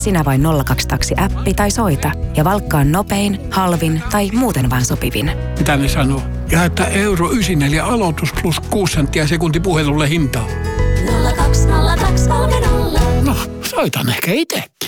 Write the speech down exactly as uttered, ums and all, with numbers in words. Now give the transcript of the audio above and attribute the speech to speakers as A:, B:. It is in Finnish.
A: Sinä vain nolla kaksi taksi-äppi tai soita ja valkkaa nopein, halvin tai muuten vaan sopivin.
B: Mitä ne sanoo? Ja että euro yhdeksänkymmentäneljä aloitus plus kuusi senttiä sekunti puhelulle hintaa.
C: nolla kaksi nolla kaksi kolme nolla.
B: No, soitan ehkä itse.